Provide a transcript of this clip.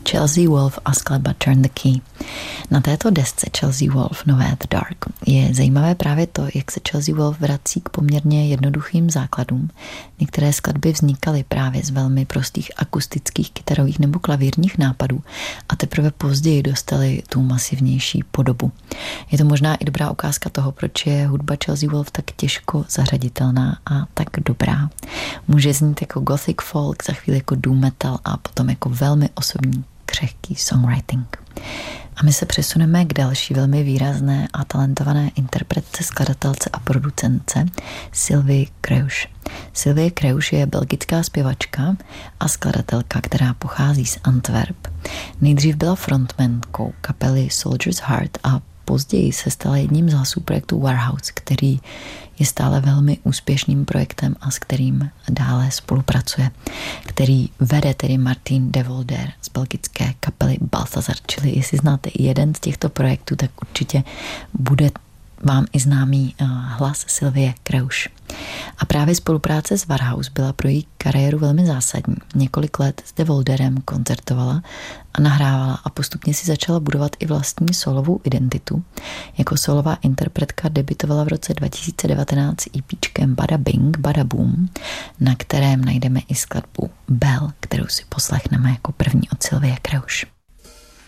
Chelsea Wolfe a skladba Turn the Key. Na této desce Chelsea Wolfe Nové The Dark je zajímavé právě to, jak se Chelsea Wolfe vrací k poměrně jednoduchým základům. Některé skladby vznikaly právě z velmi prostých akustických kytarových nebo klavírních nápadů a teprve později dostaly tu masivnější podobu. Je to možná i dobrá ukázka toho, proč je hudba Chelsea Wolfe tak těžko zařaditelná a tak dobrá. Může znít jako gothic folk, za chvíli jako doom metal a potom jako velmi osobní křehký songwriting. A my se přesuneme k další velmi výrazné a talentované interpretce, skladatelce a producentce Sylvie Kreusch. Sylvie Kreusch je belgická zpěvačka a skladatelka, která pochází z Antwerp. Nejdřív byla frontmankou kapely Soldier's Heart a později se stala jedním z hlasů projektu Warhouse, který je stále velmi úspěšným projektem a s kterým dále spolupracuje, který vede tedy Martin de Volder z belgické kapely Balthazar, čili jestli znáte jeden z těchto projektů, tak určitě bude vám i známý hlas Sylvie Kreusch. A právě spolupráce s Warhouse byla pro její kariéru velmi zásadní. Několik let s De Volderem koncertovala a nahrávala a postupně si začala budovat i vlastní solovou identitu. Jako solová interpretka debutovala v roce 2019 EPčkem Bada Bing, Bada Boom, na kterém najdeme i skladbu Bell, kterou si poslechneme jako první od Sylvie Kreusch.